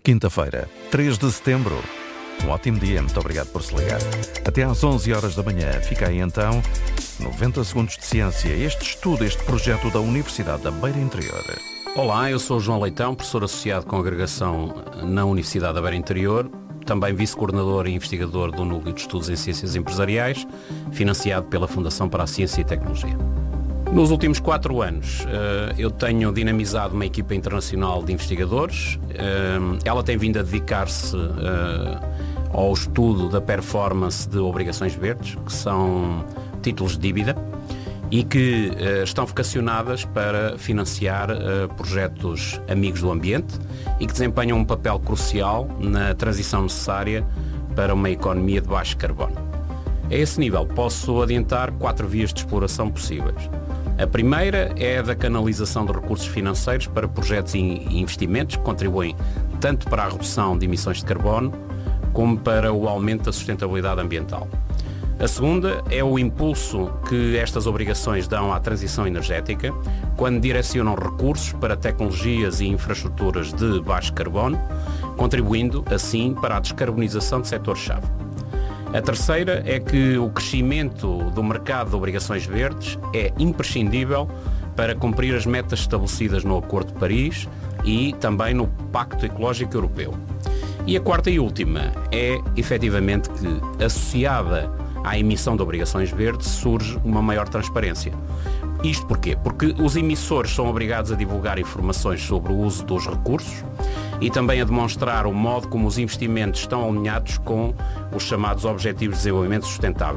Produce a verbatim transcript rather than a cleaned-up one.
Quinta-feira, três de setembro. Um ótimo dia, muito obrigado por se ligar. Até às onze horas da manhã, fica aí então noventa segundos de ciência, este estudo, este projeto da Universidade da Beira Interior. Olá, eu sou o João Leitão, professor associado com agregação na Universidade da Beira Interior, também vice-coordenador e investigador do Núcleo de Estudos em Ciências Empresariais, financiado pela Fundação para a Ciência e Tecnologia. Nos últimos quatro anos, eu tenho dinamizado uma equipa internacional de investigadores. Ela tem vindo a dedicar-se ao estudo da performance de obrigações verdes, que são títulos de dívida, e que uh, estão vocacionadas para financiar uh, projetos amigos do ambiente e que desempenham um papel crucial na transição necessária para uma economia de baixo carbono. A esse nível, posso adiantar quatro vias de exploração possíveis. A primeira é a da canalização de recursos financeiros para projetos e investimentos que contribuem tanto para a redução de emissões de carbono como para o aumento da sustentabilidade ambiental. A segunda é o impulso que estas obrigações dão à transição energética, quando direcionam recursos para tecnologias e infraestruturas de baixo carbono, contribuindo, assim, para a descarbonização de setores-chave. A terceira é que o crescimento do mercado de obrigações verdes é imprescindível para cumprir as metas estabelecidas no Acordo de Paris e também no Pacto Ecológico Europeu. E a quarta e última é, efetivamente, que, associada à emissão de obrigações verdes, surge uma maior transparência. Isto porquê? Porque os emissores são obrigados a divulgar informações sobre o uso dos recursos e também a demonstrar o modo como os investimentos estão alinhados com os chamados Objetivos de Desenvolvimento Sustentável.